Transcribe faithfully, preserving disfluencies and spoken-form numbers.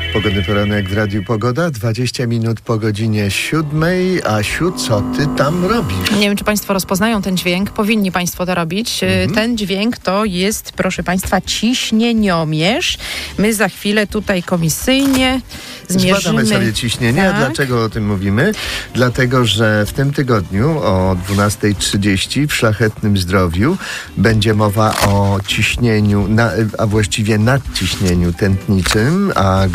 Pogodny poranek w Radiu Pogoda, dwadzieścia minut po godzinie siódmej. Asiu, co ty tam robisz? Nie wiem, czy państwo rozpoznają ten dźwięk. Powinni państwo to robić. Mhm. Ten dźwięk to jest, proszę państwa, ciśnieniomierz. My za chwilę tutaj komisyjnie zmierzymy. Zbadamy sobie ciśnienie. Tak. A dlaczego o tym mówimy? Dlatego, że w tym tygodniu o dwunasta trzydzieści w Szlachetnym Zdrowiu będzie mowa o ciśnieniu, na, a właściwie nadciśnieniu tętniczym, a